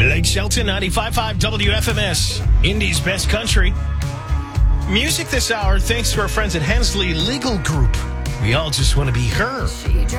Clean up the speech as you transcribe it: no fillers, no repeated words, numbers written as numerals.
Blake Shelton, 95.5 WFMS, Indy's best country. Music this hour, thanks to our friends at Hensley Legal Group. We all just want to be her.